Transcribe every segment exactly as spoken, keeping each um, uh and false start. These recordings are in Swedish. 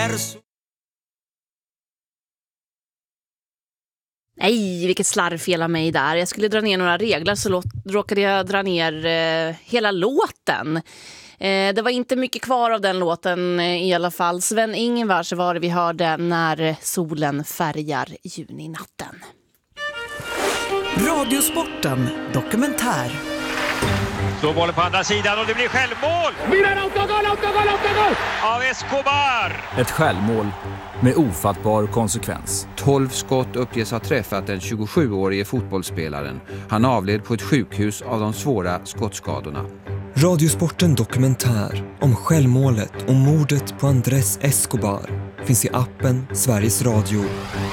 När... Nej, vilket slarvfel av mig där. Jag skulle dra ner några regler så låt, råkade jag dra ner eh, hela låten. Eh, det var inte mycket kvar av den låten eh, i alla fall. Sven-Ingvars var det vi hörde När solen färgar juninatten. Radiosporten dokumentär. Så bollen på andra sidan och det blir självmål! Mirar autogol, autogol, autogol! Av Escobar! Ett självmål med ofattbar konsekvens. tolv skott uppges ha träffat den tjugosjuårige fotbollsspelaren. Han avled på ett sjukhus av de svåra skottskadorna. Radiosporten dokumentär om självmålet och mordet på Andrés Escobar finns i appen Sveriges Radio.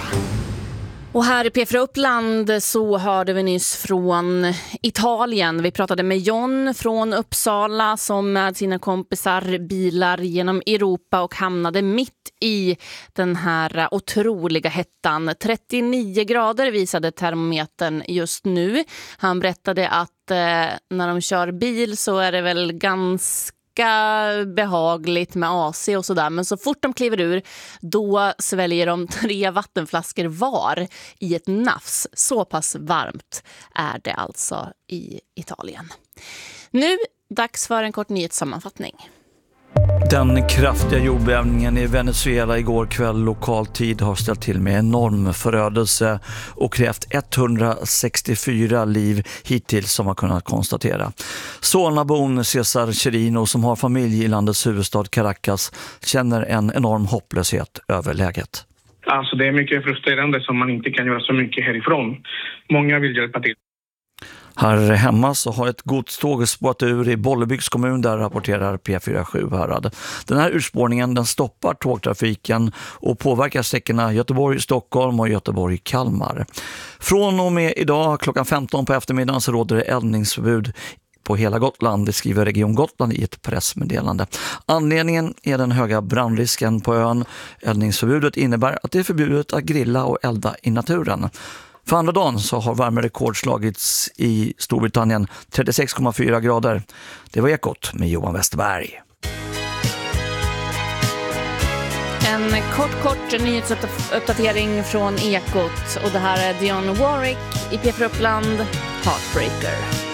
Och här i P fyra Uppland så hörde vi nyss från Italien. Vi pratade med John från Uppsala som med sina kompisar bilar genom Europa och hamnade mitt i den här otroliga hettan. trettionio grader visade termometern just nu. Han berättade att eh, när de kör bil så är det väl ganska behagligt med A C och sådär, men så fort de kliver ur då sväljer de tre vattenflaskor var i ett nafs. Så pass varmt är det alltså i Italien. Nu dags för en kort nyhetssammanfattning. Den kraftiga jordbävningen i Venezuela igår kväll lokal tid har ställt till med enorm förödelse och krävt etthundrasextiofyra liv hittills som man kunnat konstatera. Solnabon Cesar Cherino som har familj i landets huvudstad Caracas känner en enorm hopplöshet över läget. Alltså det är mycket frustrerande som man inte kan göra så mycket härifrån. Många vill hjälpa till. Här hemma så har ett godståg spårat ur i Bollebygds kommun, där rapporterar P fyra sju Härad. Den här urspårningen den stoppar tågtrafiken och påverkar sträckorna Göteborg-Stockholm och Göteborg-Kalmar. Från och med idag klockan femton på eftermiddagen så råder det eldningsförbud på hela Gotland, det skriver Region Gotland i ett pressmeddelande. Anledningen är den höga brandrisken på ön. Eldningsförbudet innebär att det är förbjudet att grilla och elda i naturen. För andra dagen så har värmerekord slagits i Storbritannien, trettiosex komma fyra grader. Det var Ekot med Johan Westerberg. En kort, kort nyhetsuppdatering från Ekot. Och det här är Dionne Warwick i P fyra Uppland, Heartbreaker.